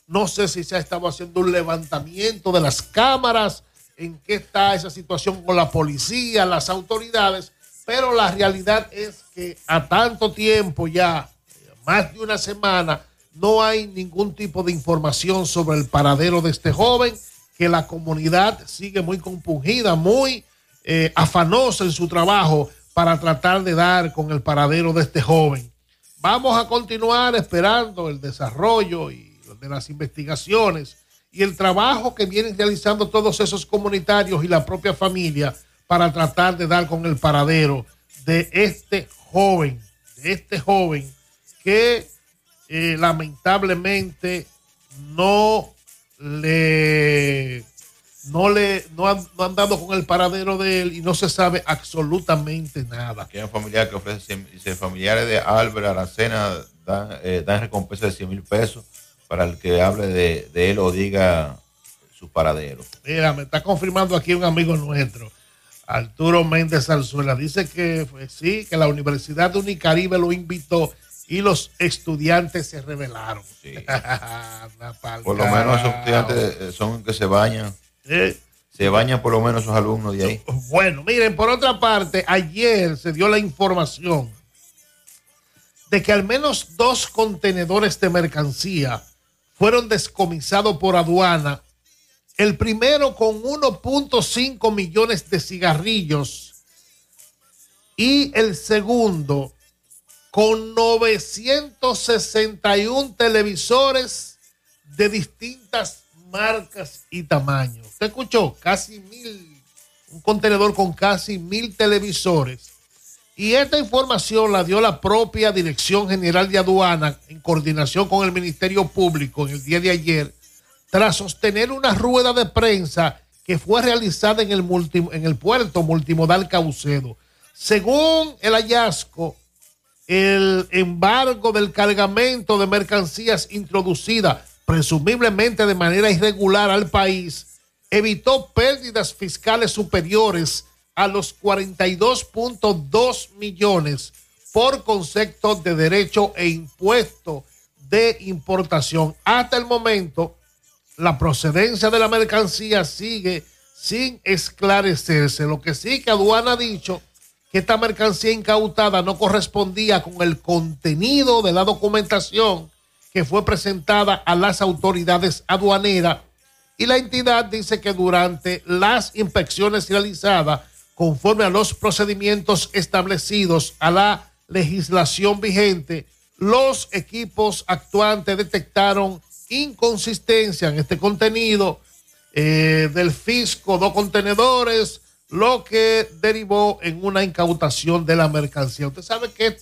No sé si se ha estado haciendo un levantamiento de las cámaras, en qué está esa situación con la policía, las autoridades, pero la realidad es que a tanto tiempo ya, más de una semana, no hay ningún tipo de información sobre el paradero de este joven, que la comunidad sigue muy compungida, muy afanosa en su trabajo para tratar de dar con el paradero de este joven. Vamos a continuar esperando el desarrollo y de las investigaciones y el trabajo que vienen realizando todos esos comunitarios y la propia familia para tratar de dar con el paradero de este joven que lamentablemente no han dado con el paradero de él y no se sabe absolutamente nada. Aquí hay un familiar que ofrece familiares de Albert Aracena dan recompensa de 100,000 pesos para el que hable de él o diga su paradero. Mira, me está confirmando aquí un amigo nuestro, Arturo Méndez Zarzuela. Dice que sí, que la Universidad de Unicaribe lo invitó y los estudiantes se rebelaron. Sí. Por lo menos esos estudiantes son que se bañan. Se bañan por lo menos esos alumnos de ahí. Bueno, miren, por otra parte, ayer se dio la información de que al menos 2 contenedores de mercancía fueron descomisados por aduana. El primero con 1.5 millones de cigarrillos y el segundo con 961 televisores de distintas marcas y tamaños. ¿Usted escuchó? Casi 1,000, un contenedor con casi 1,000 televisores. Y esta información la dio la propia Dirección General de Aduana en coordinación con el Ministerio Público en el día de ayer, tras sostener una rueda de prensa que fue realizada en el puerto multimodal Caucedo. Según el hallazgo, el embargo del cargamento de mercancías introducida presumiblemente de manera irregular al país evitó pérdidas fiscales superiores a los 42.2 millones por concepto de derecho e impuesto de importación. Hasta el momento, la procedencia de la mercancía sigue sin esclarecerse. Lo que sí que aduana ha dicho que esta mercancía incautada no correspondía con el contenido de la documentación que fue presentada a las autoridades aduaneras, y la entidad dice que durante las inspecciones realizadas conforme a los procedimientos establecidos a la legislación vigente, los equipos actuantes detectaron inconsistencia en este contenido del fisco, 2 contenedores, lo que derivó en una incautación de la mercancía. Usted sabe que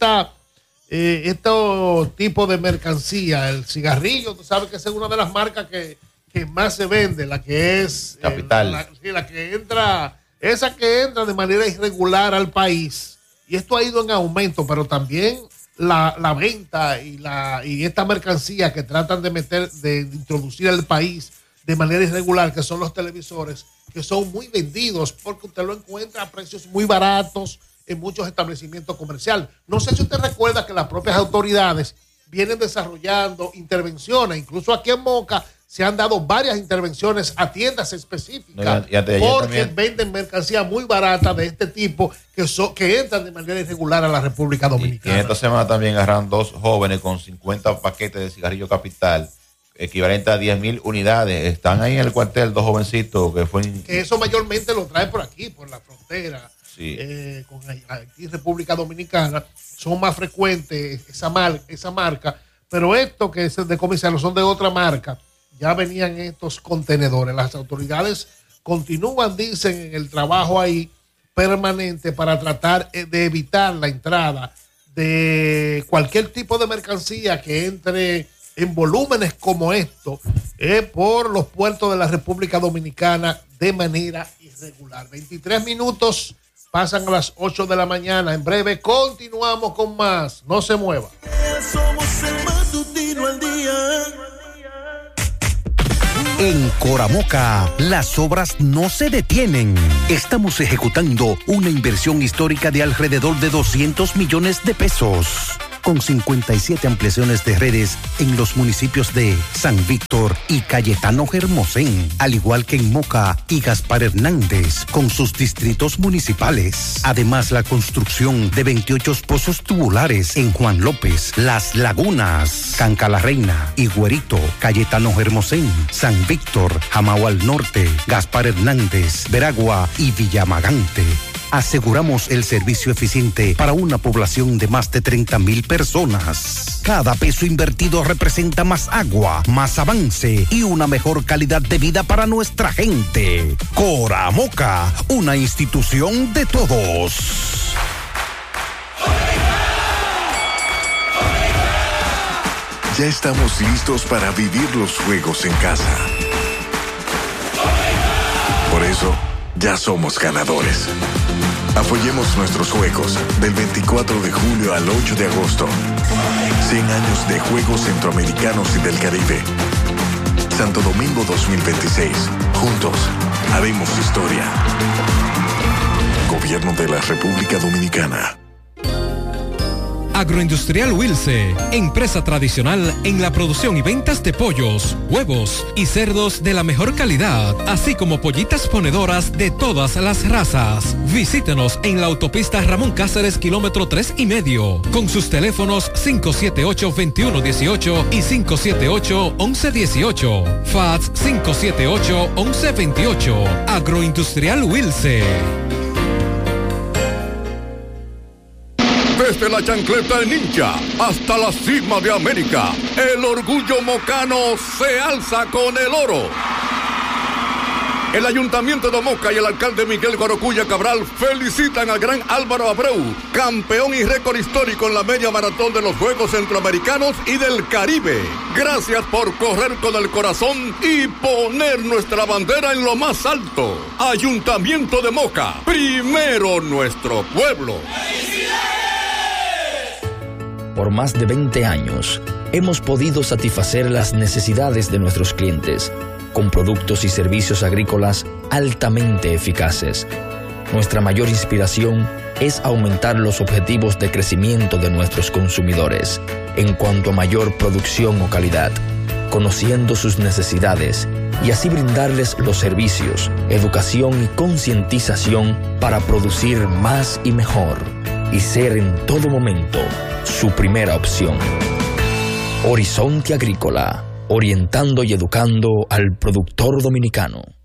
este tipo de mercancía, el cigarrillo, usted sabe que es una de las marcas que más se vende, la que es Capital. La que entra, esa que entra de manera irregular al país, y esto ha ido en aumento, pero también la venta y esta mercancía que tratan de introducir al país de manera irregular, que son los televisores, que son muy vendidos porque usted lo encuentra a precios muy baratos en muchos establecimientos comerciales. No sé si usted recuerda que las propias autoridades vienen desarrollando intervenciones, incluso aquí en Moca se han dado varias intervenciones a tiendas específicas porque venden mercancía muy barata de este tipo que entran de manera irregular a la República Dominicana. Y esta semana también agarraron 2 jóvenes con 50 paquetes de cigarrillo Capital, equivalente a 10,000 unidades. Están ahí en el cuartel 2 jovencitos que eso mayormente lo traen por aquí, por la frontera. Sí. Con aquí República Dominicana son más frecuentes esa marca, pero estos que se decomisaron son de otra marca. Ya venían estos contenedores. Las autoridades continúan, dicen, en el trabajo ahí permanente para tratar de evitar la entrada de cualquier tipo de mercancía que entre en volúmenes como esto por los puertos de la República Dominicana de manera irregular. 23 minutos pasan a las 8 de la mañana. En breve continuamos con más. No se mueva. Somos el matutino al día. En Coramoca, las obras no se detienen. Estamos ejecutando una inversión histórica de alrededor de 200 millones de pesos. con 57 ampliaciones de redes en los municipios de San Víctor y Cayetano Hermosén, al igual que en Moca y Gaspar Hernández, con sus distritos municipales. Además, la construcción de 28 pozos tubulares en Juan López, Las Lagunas, Canca la Reina, Higuerito, Cayetano Hermosén, San Víctor, Jamao al Norte, Gaspar Hernández, Veragua y Villamagante. Aseguramos el servicio eficiente para una población de más de 30,000 personas. Cada peso invertido representa más agua, más avance y una mejor calidad de vida para nuestra gente. Coramoca, una institución de todos. Ya estamos listos para vivir los juegos en casa. Por eso, ya somos ganadores. Apoyemos nuestros juegos del 24 de julio al 8 de agosto. 100 años de Juegos Centroamericanos y del Caribe. Santo Domingo 2026. Juntos, haremos historia. Gobierno de la República Dominicana. Agroindustrial Wilce, empresa tradicional en la producción y ventas de pollos, huevos y cerdos de la mejor calidad, así como pollitas ponedoras de todas las razas. Visítenos en la autopista Ramón Cáceres, kilómetro 3,5, con sus teléfonos 578-2118 y 578-1118, fax 578-1128. Agroindustrial Wilce. Desde la chancleta de Ninja hasta la cima de América, el orgullo mocano se alza con el oro. El Ayuntamiento de Moca y el alcalde Miguel Guarocuya Cabral felicitan al gran Álvaro Abreu, campeón y récord histórico en la media maratón de los Juegos Centroamericanos y del Caribe. Gracias por correr con el corazón y poner nuestra bandera en lo más alto. Ayuntamiento de Moca, primero nuestro pueblo. Por más de 20 años, hemos podido satisfacer las necesidades de nuestros clientes con productos y servicios agrícolas altamente eficaces. Nuestra mayor inspiración es aumentar los objetivos de crecimiento de nuestros consumidores en cuanto a mayor producción o calidad, conociendo sus necesidades y así brindarles los servicios, educación y concientización para producir más y mejor y ser en todo momento su primera opción. Horizonte Agrícola, orientando y educando al productor dominicano.